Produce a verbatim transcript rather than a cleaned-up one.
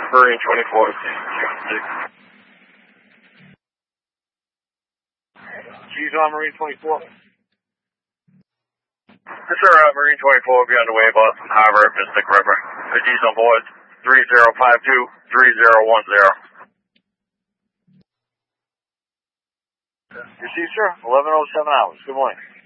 Marine twenty-four. She's on Marine twenty-four. Yes, sir, uh, Marine twenty-four will be on the way, Boston Harbor, Mystic River. G's on board, three zero five two, three zero one zero. You see, sir, eleven oh seven hours. Good morning.